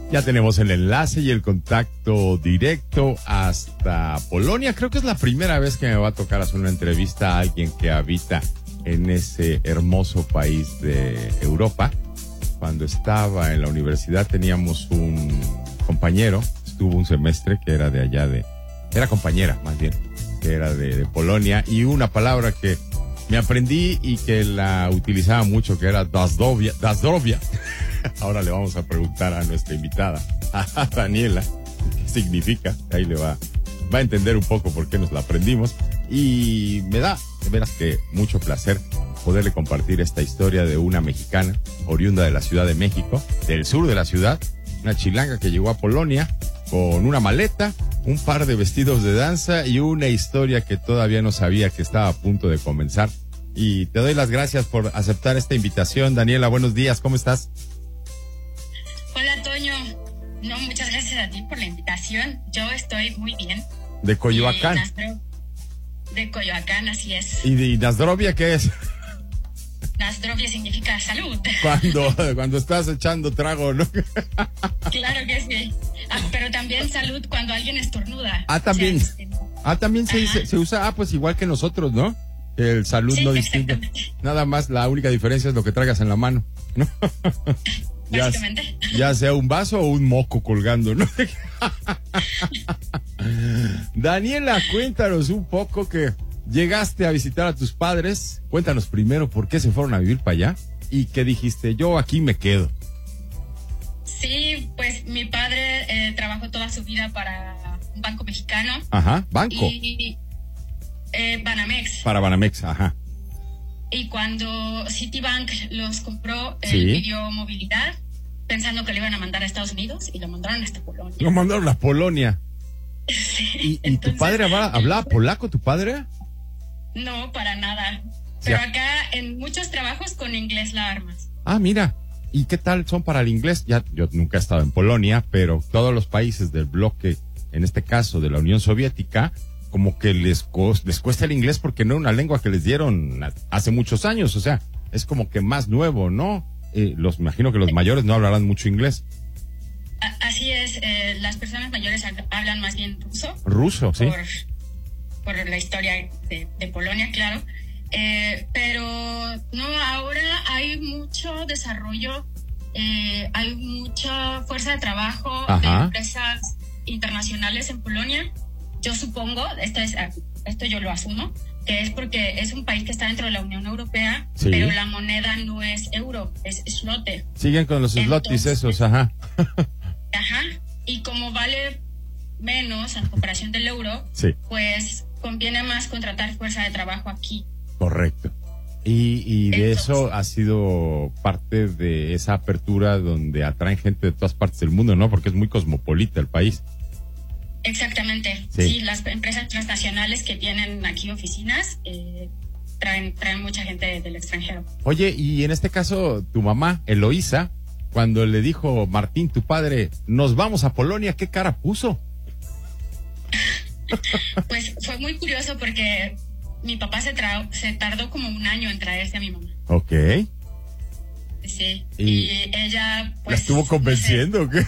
Ya tenemos el enlace y el contacto directo hasta Polonia. Creo que es la primera vez que me va a tocar hacer una entrevista a alguien que habita en ese hermoso país de Europa. Cuando estaba en la universidad teníamos un compañero, estuvo un semestre que era de allá era compañera más bien, que era de Polonia, y una palabra que me aprendí y que la utilizaba mucho, que era Dazdrovia. Ahora le vamos a preguntar a nuestra invitada, a Daniela, qué significa. Ahí le va a entender un poco por qué nos la aprendimos. Y me da, de veras que mucho placer poderle compartir esta historia de una mexicana, oriunda de la Ciudad de México, del sur de la ciudad, una chilanga que llegó a Polonia con una maleta, un par de vestidos de danza y una historia que todavía no sabía que estaba a punto de comenzar. Y te doy las gracias por aceptar esta invitación. Daniela, buenos días, ¿cómo estás? Hola, Toño. No, muchas gracias a ti por la invitación. Yo estoy muy bien. De Coyoacán. De Coyoacán, así es. ¿Y Dazdrovia qué es? Dazdrovia significa salud. Cuando estás echando trago, ¿no? Claro que sí. Pero también salud cuando alguien estornuda. También. O sea, También se usa, pues igual que nosotros, ¿no? El salud sí, no distingue. Nada más la única diferencia es lo que traigas en la mano, ¿no? Básicamente. Ya sea un vaso o un moco colgando, ¿no? Daniela, cuéntanos un poco que llegaste a visitar a tus padres. Cuéntanos primero por qué se fueron a vivir para allá y qué dijiste, yo aquí me quedo. Sí, pues mi padre trabajó toda su vida para un banco mexicano. Ajá, banco. Y Banamex. Para Banamex, ajá. Y cuando Citibank los compró, sí, pidió movilidad, pensando que lo iban a mandar a Estados Unidos, y lo mandaron hasta Polonia. Lo mandaron a Polonia. Sí, ¿Y tu padre hablaba polaco, tu padre? No, para nada. Pero acá en muchos trabajos con inglés la armas. Mira. ¿Y qué tal son para el inglés? Yo nunca he estado en Polonia, pero todos los países del bloque, en este caso de la Unión Soviética, como que les cuesta el inglés porque no es una lengua que les dieron hace muchos años, o sea, es como que más nuevo, ¿no? Imagino que los mayores no hablarán mucho inglés. Así es, las personas mayores hablan más bien ruso. Ruso, sí. Por la historia de Polonia, claro. Pero no, ahora hay mucho desarrollo, hay mucha fuerza de trabajo. Ajá. De empresas internacionales en Polonia. Yo supongo, esto yo lo asumo, que es porque es un país que está dentro de la Unión Europea, sí, pero la moneda no es euro, es zloty. Siguen con los zlotys esos, ajá. Ajá, y como vale menos en comparación del euro, sí, pues conviene más contratar fuerza de trabajo aquí. Correcto. Y de eso ha sido parte de esa apertura donde atraen gente de todas partes del mundo, ¿no? Porque es muy cosmopolita el país. Exactamente. Sí, las empresas transnacionales que tienen aquí oficinas traen mucha gente del extranjero. Oye, y en este caso, tu mamá, Eloísa, cuando le dijo Martín, tu padre, nos vamos a Polonia, ¿qué cara puso? Pues fue muy curioso porque mi papá se tardó como un año en traerse a mi mamá. Ok. Sí, y ella pues... ¿La estuvo convenciendo o qué?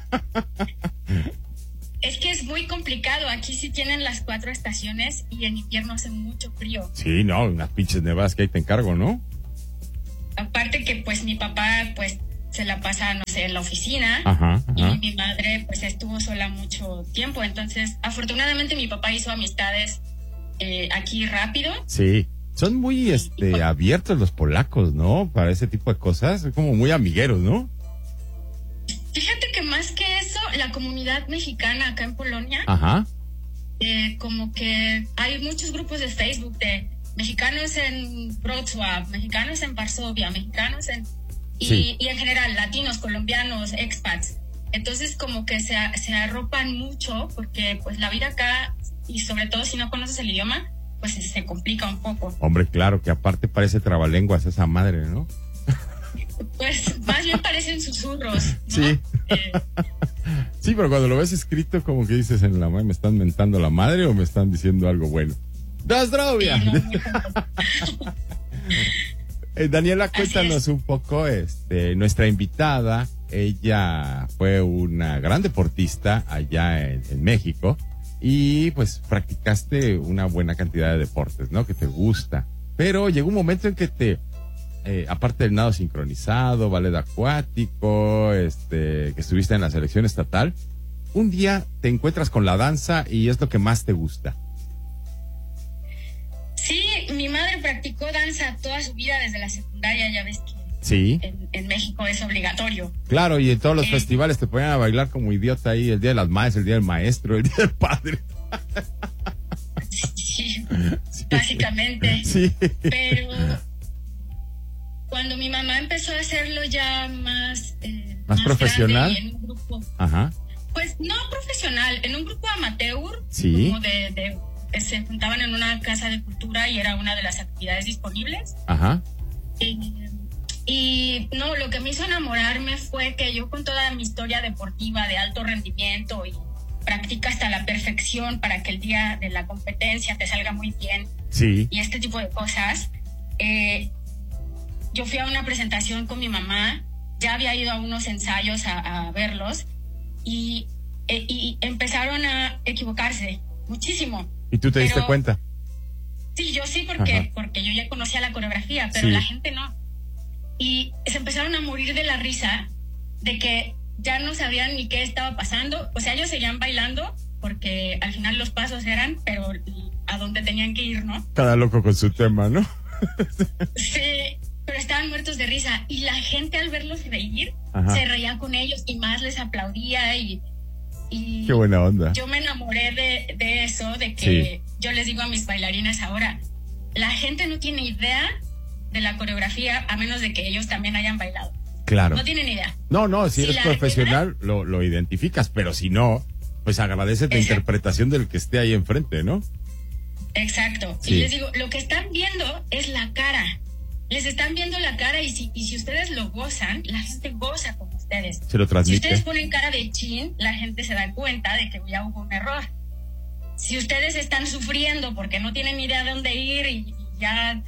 Es que es muy complicado, aquí sí tienen las 4 estaciones y en invierno hace mucho frío. Sí, no, unas pinches nevadas que ahí te encargo, ¿no? Aparte que pues mi papá pues se la pasa, no sé, en la oficina. Ajá. Y mi madre pues estuvo sola mucho tiempo, entonces afortunadamente mi papá hizo amistades aquí rápido. Sí, son muy abiertos los polacos, ¿no? Para ese tipo de cosas, son como muy amigueros, ¿no? Fíjate que más que eso, la comunidad mexicana acá en Polonia, ajá, como que hay muchos grupos de Facebook de mexicanos en Wrocław, mexicanos en Varsovia, mexicanos en... Sí. Y en general, latinos, colombianos, expats. Entonces como que se arropan mucho porque pues la vida acá, y sobre todo si no conoces el idioma, pues se complica un poco. Hombre, claro, que aparte parece trabalenguas esa madre, ¿no? Pues más bien parecen susurros, ¿no? Sí. Sí, pero cuando lo ves escrito, como que dices en la madre, ¿me están mentando la madre o me están diciendo algo bueno? ¡Dazdrovia! Daniela, cuéntanos un poco, nuestra invitada ella fue una gran deportista allá en México y pues practicaste una buena cantidad de deportes, ¿no? Que te gusta. Pero llegó un momento en que aparte del nado sincronizado, ballet acuático, que estuviste en la selección estatal, un día te encuentras con la danza y es lo que más te gusta. Sí, mi madre practicó danza toda su vida desde la secundaria, ya ves que Sí. en México es obligatorio. Claro, y en todos los festivales te ponían a bailar como idiota ahí, el día de las madres, el día del maestro, el día del padre. Sí, básicamente. Sí. Pero cuando mi mamá empezó a hacerlo ya ¿Más profesional? grande y en un grupo, Ajá. pues no profesional, en un grupo amateur, Sí. como se juntaban en una casa de cultura y era una de las actividades disponibles. Ajá. Y no, lo que me hizo enamorarme fue que yo, con toda mi historia deportiva de alto rendimiento y practica hasta la perfección para que el día de la competencia te salga muy bien, Sí. y este tipo de cosas, yo fui a una presentación con mi mamá, ya había ido a unos ensayos a verlos y empezaron a equivocarse muchísimo. ¿Y tú te diste cuenta? Sí, yo sí, Ajá. porque yo ya conocía la coreografía, pero Sí. la gente no. Y se empezaron a morir de la risa de que ya no sabían ni qué estaba pasando. O sea, ellos seguían bailando porque al final los pasos eran, pero a dónde tenían que ir, ¿no? Cada loco con su tema, ¿no? Sí, pero estaban muertos de risa. Y la gente, al verlos reír, Ajá. se reía con ellos y más les aplaudía y Qué buena onda. yo me enamoré de eso, de que yo les digo a mis bailarines ahora, la gente no tiene idea de la coreografía a menos de que ellos también hayan bailado. Claro. No tienen idea. No, si Si eres la profesional, lo identificas, pero si no, pues agradeces la Exacto. interpretación del que esté ahí enfrente, ¿no? Exacto. Sí. Y les digo, lo que están viendo es la cara. Les están viendo la cara y si ustedes lo gozan, la gente goza con ustedes. Se lo Si transmite. ustedes ponen cara de chin, la gente se da cuenta de que ya hubo un error. Si ustedes están sufriendo porque no tienen ni idea de dónde ir y ya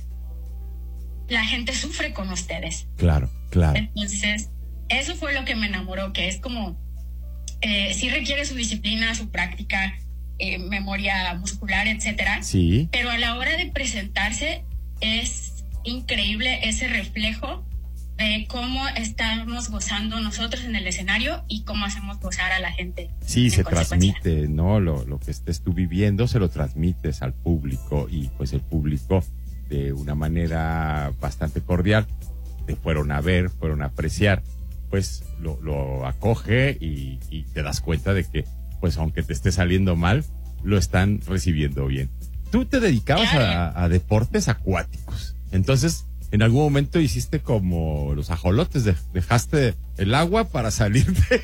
la gente sufre con ustedes. Claro. Entonces, eso fue lo que me enamoró, que es como, sí requiere su disciplina, su práctica, memoria muscular, etcétera. Sí. Pero a la hora de presentarse es increíble ese reflejo de cómo estamos gozando nosotros en el escenario y cómo hacemos gozar a la gente. Sí, se consecuencia. transmite, ¿no? Lo que estés tú viviendo se lo transmites al público y pues el público, de una manera bastante cordial, te fueron a ver, fueron a apreciar, pues lo acoge y te das cuenta de que, pues aunque te esté saliendo mal, lo están recibiendo bien. Tú te dedicabas Claro. a deportes acuáticos, entonces en algún momento hiciste como los ajolotes, dejaste el agua para salirte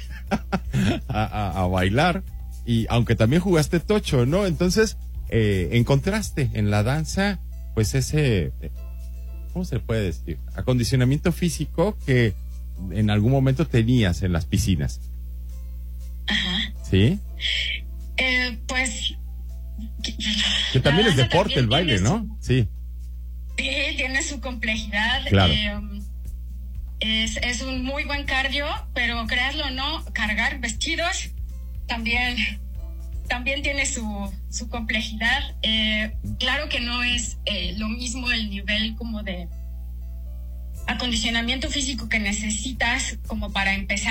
a bailar, y aunque también jugaste tocho, ¿no? Entonces encontraste en la danza pues ese, ¿cómo se puede decir? Acondicionamiento físico que en algún momento tenías en las piscinas. Ajá. ¿Sí? Pues... Que también la es danza deporte también el baile, tiene ¿no? Sí. Sí, tiene su complejidad. Claro. Es un muy buen cardio, pero créanlo o no, cargar vestidos también tiene su complejidad. Claro que no es lo mismo el nivel como de acondicionamiento físico que necesitas como para empezar